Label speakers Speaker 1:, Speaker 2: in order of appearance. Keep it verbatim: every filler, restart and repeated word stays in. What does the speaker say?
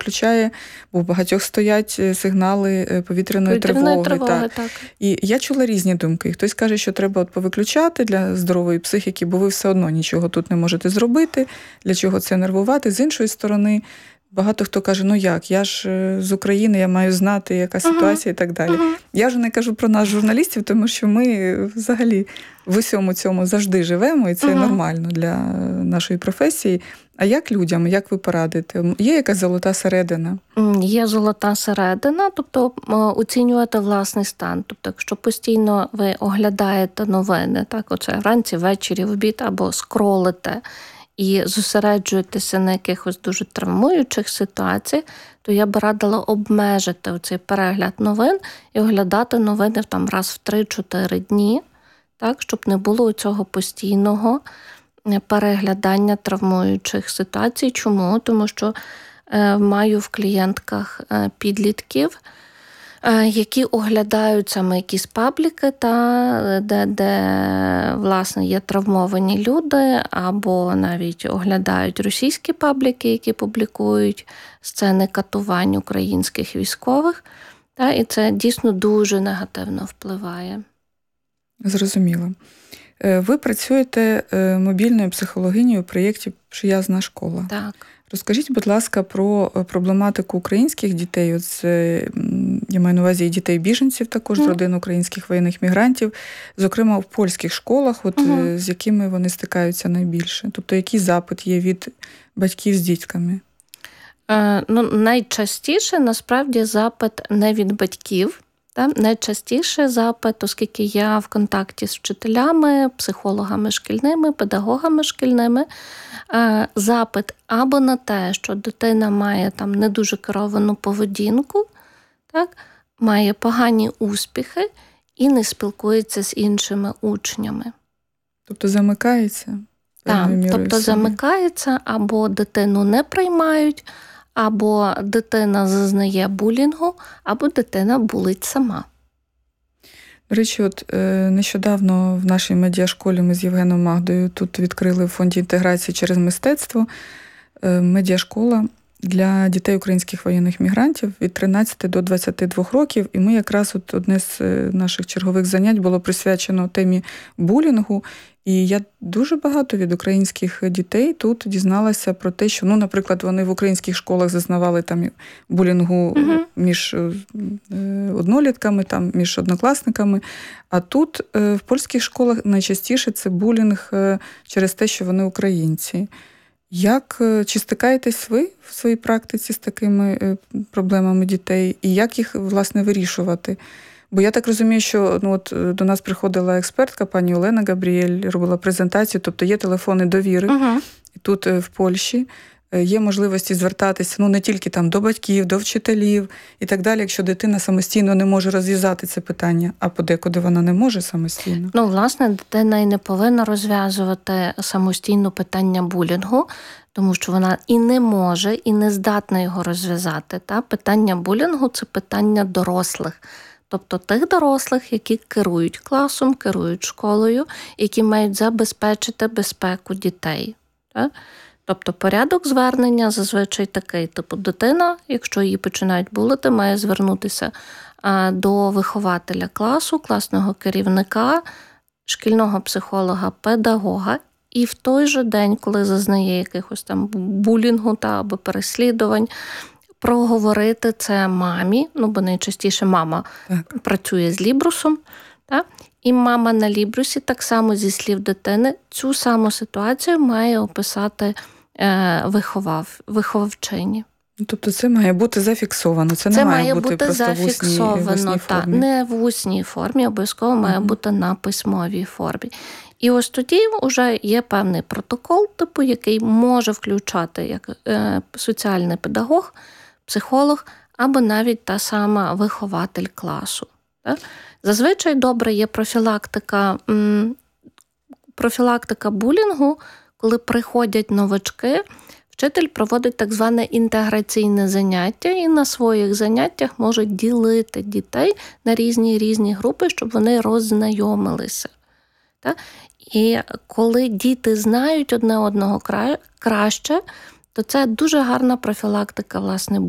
Speaker 1: виключає, бо у багатьох стоять сигнали повітряної,
Speaker 2: повітряної
Speaker 1: тривоги.
Speaker 2: тривоги
Speaker 1: так.
Speaker 2: так.
Speaker 1: І я чула різні думки. Хтось каже, що треба от повиключати для здорової психіки, бо ви все одно нічого тут не можете зробити, для чого це нервувати. З іншої сторони, багато хто каже, ну як, я ж з України, я маю знати, яка ситуація uh-huh. і так далі. Uh-huh. Я ж не кажу про нас, журналістів, тому що ми взагалі в усьому цьому завжди живемо, і це uh-huh. нормально для нашої професії. А як людям, як ви порадите? Є якась золота середина?
Speaker 2: Є золота середина, тобто оцінювати власний стан. Тобто, якщо постійно ви оглядаєте новини, так, оце вранці, ввечері, в обід, або скролите, і зосереджуєтеся на якихось дуже травмуючих ситуаціях, то я б радила обмежити цей перегляд новин і оглядати новини там раз в три-чотири дні, так, щоб не було цього постійного переглядання травмуючих ситуацій. Чому? Тому що е, маю в клієнтках е, підлітків, які оглядають саме якісь пабліки, та, де, де, власне, є травмовані люди, або навіть оглядають російські пабліки, які публікують сцени катувань українських військових. Та, і це дійсно дуже негативно впливає.
Speaker 1: Зрозуміло. Ви працюєте мобільною психологинею у проєкті «Приязна школа».
Speaker 2: Так.
Speaker 1: Розкажіть, будь ласка, про проблематику українських дітей. От, я маю на увазі і дітей-біженців також, mm. з родин українських воєнних мігрантів, зокрема в польських школах, от, mm-hmm. з якими вони стикаються найбільше. Тобто, який запит є від батьків з дітками?
Speaker 2: Е, ну, найчастіше, насправді, запит не від батьків. Та, найчастіше запит, оскільки я в контакті з вчителями, психологами шкільними, педагогами шкільними, запит або на те, що дитина має там не дуже керовану поведінку, так, має погані успіхи і не спілкується з іншими учнями.
Speaker 1: Тобто замикається?
Speaker 2: Так, тобто замикається, або дитину не приймають, або дитина зазнає булінгу, або дитина булить сама.
Speaker 1: До речі, от нещодавно в нашій медіашколі ми з Євгеном Магдою тут відкрили в фонді інтеграції через мистецтво медіашкола для дітей українських воєнних мігрантів від тринадцяти до двадцяти двох років. І ми якраз от одне з наших чергових занять було присвячено темі булінгу. І я дуже багато від українських дітей тут дізналася про те, що, ну, наприклад, вони в українських школах зазнавали там булінгу uh-huh. між однолітками, там, між однокласниками. А тут в польських школах найчастіше це булінг через те, що вони українці. Як, чи стикаєтесь ви в своїй практиці з такими проблемами дітей? І як їх, власне, вирішувати? Бо я так розумію, що ну, от, до нас приходила експертка, пані Олена Габріель, робила презентацію, тобто є телефони довіри. Uh-huh. І тут в Польщі є можливості звертатися ну, не тільки там, до батьків, до вчителів і так далі, якщо дитина самостійно не може розв'язати це питання, а подекуди вона не може самостійно.
Speaker 2: Ну, власне, дитина і не повинна розв'язувати самостійно питання булінгу, тому що вона і не може, і не здатна його розв'язати. Та? Питання булінгу – це питання дорослих. Тобто тих дорослих, які керують класом, керують школою, які мають забезпечити безпеку дітей. Так? Тобто порядок звернення зазвичай такий. Типу дитина, якщо її починають булити, має звернутися до вихователя класу, класного керівника, шкільного психолога, педагога. І в той же день, коли зазнає якихось там булінгу та або переслідувань, проговорити це мамі, ну, бо найчастіше мама так. працює з Лібрусом, так? І мама на Лібрусі, так само зі слів дитини, цю саму ситуацію має описати е, виховав, виховавчині.
Speaker 1: Тобто це має бути зафіксовано, це, це не має, має бути, бути просто зафіксовано, в усній, в усній
Speaker 2: та,
Speaker 1: формі.
Speaker 2: Не в усній формі, обов'язково має uh-huh. бути на письмовій формі. І ось тоді вже є певний протокол, типу, який може включати як е, соціальний педагог, психолог або навіть та сама вихователь класу. Так? Зазвичай добре є профілактика, м, профілактика булінгу, коли приходять новачки, вчитель проводить так зване інтеграційне заняття і на своїх заняттях може ділити дітей на різні-різні групи, щоб вони роззнайомилися. Так? І коли діти знають одне одного краще, то це дуже гарна профілактика, власне,